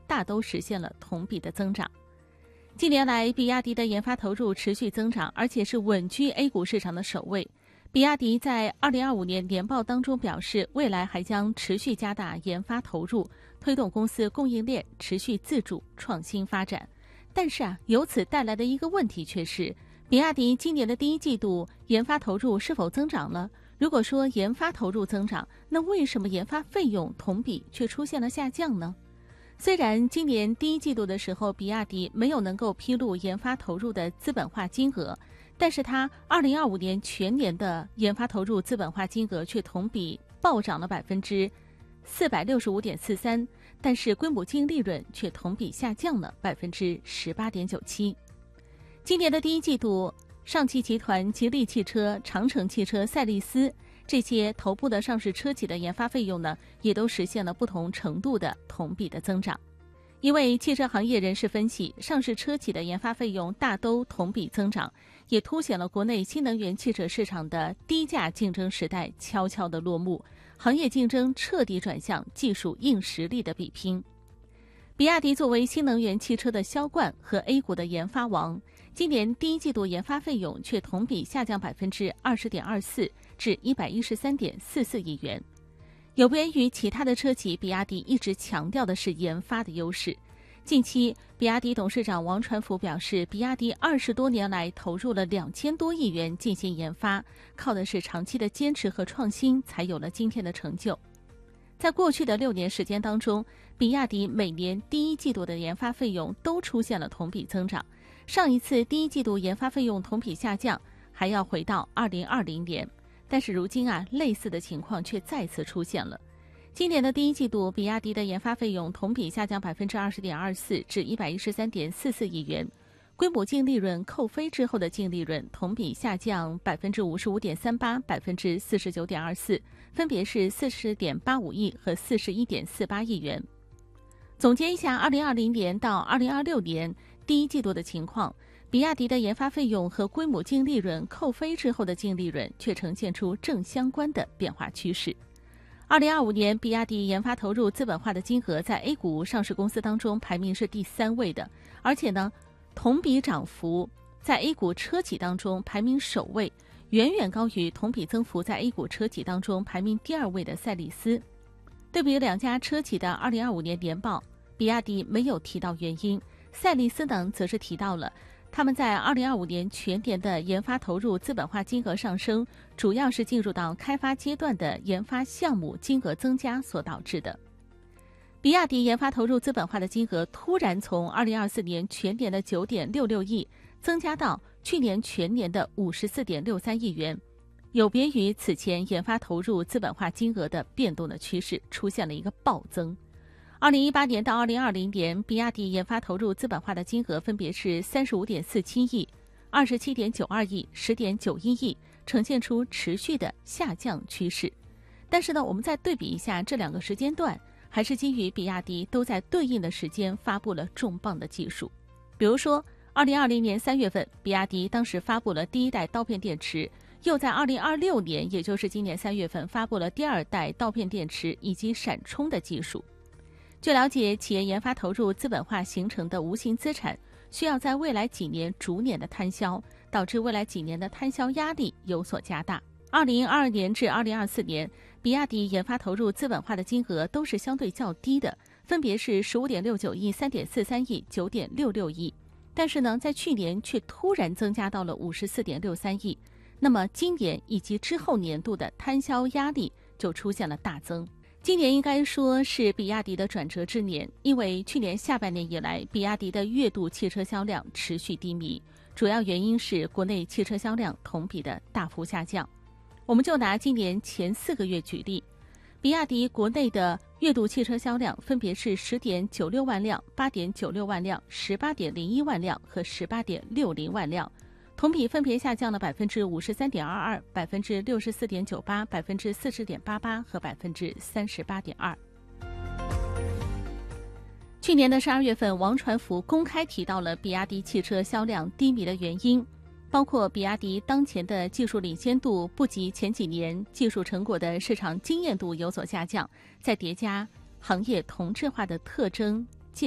大都实现了同比的增长。近年来，比亚迪的研发投入持续增长，而且是稳居 A 股市场的首位。比亚迪在2025年年报当中表示，未来还将持续加大研发投入，推动公司供应链持续自主创新发展。但是由此带来的一个问题却是，比亚迪今年的第一季度研发投入是否增长了？如果说研发投入增长，那为什么研发费用同比却出现了下降呢？虽然今年第一季度的时候，比亚迪没有能够披露研发投入的资本化金额，但是它2025年全年的研发投入资本化金额却同比暴涨了465.43%，但是规模净利润却同比下降了18.97%。今年的第一季度，上汽集团、吉利汽车、长城汽车、赛力斯这些头部的上市车企的研发费用呢，也都实现了不同程度的同比的增长。一位汽车行业人士分析，上市车企的研发费用大都同比增长，也凸显了国内新能源汽车市场的低价竞争时代悄悄的落幕，行业竞争彻底转向技术硬实力的比拼。比亚迪作为新能源汽车的销冠和 A 股的研发王，今年第一季度研发费用却同比下降20.24%至113.44亿元。有别于其他的车企，比亚迪一直强调的是研发的优势。近期，比亚迪董事长王传福表示，比亚迪20多年来投入了2000多亿元进行研发，靠的是长期的坚持和创新，才有了今天的成就。在过去的6年时间当中，比亚迪每年第一季度的研发费用都出现了同比增长。上一次第一季度研发费用同比下降，还要回到2020年。但是如今类似的情况却再次出现了。今年的第一季度，比亚迪的研发费用同比下降20.24%至113.44亿元，规模净利润扣非之后的净利润同比下降55.38%、49.24%，分别是40.85亿和41.48亿元。总结一下2020年到2026年第一季度的情况，比亚迪的研发费用和规模净利润扣非之后的净利润却呈现出正相关的变化趋势。2025年，比亚迪研发投入资本化的金额在 A 股上市公司当中排名是第3位的，而且呢，同比涨幅在 A 股车企当中排名首位，远远高于同比增幅在 A 股车企当中排名第2位的赛力斯。对比两家车企的2025年年报，比亚迪没有提到原因，赛力斯呢则是提到了他们在2025年全年的研发投入资本化金额上升，主要是进入到开发阶段的研发项目金额增加所导致的。比亚迪研发投入资本化的金额突然从2024年全年的9.66亿增加到去年全年的54.63亿元，有别于此前研发投入资本化金额的变动的趋势，出现了一个暴增。2018年到2020年，比亚迪研发投入资本化的金额分别是35.47亿、27.92亿、10.91亿，呈现出持续的下降趋势。但是呢，我们再对比一下这2个时间段，还是基于比亚迪都在对应的时间发布了重磅的技术。比如说2020年3月份，比亚迪当时发布了第1代刀片电池，又在2026年，也就是今年3月份发布了第2代刀片电池以及闪充的技术。据了解，企业研发投入资本化形成的无形资产需要在未来几年逐年的摊销，导致未来几年的摊销压力有所加大。2022年至2024年，比亚迪研发投入资本化的金额都是相对较低的，分别是15.69亿、3.43亿、9.66亿。但是呢，在去年却突然增加到了54.63亿。那么今年以及之后年度的摊销压力就出现了大增。今年应该说是比亚迪的转折之年，因为去年下半年以来，比亚迪的月度汽车销量持续低迷，主要原因是国内汽车销量同比的大幅下降。我们就拿今年前4个月举例，比亚迪国内的月度汽车销量分别是10.96万辆、8.96万辆、18.01万辆和18.60万辆，同比分别下降了53.22%、64.98%、40.88%和38.2%。去年的12月份，王传福公开提到了比亚迪汽车销量低迷的原因，包括比亚迪当前的技术领先度不及前几年技术成果的市场经验度有所下降，再叠加行业同质化的特征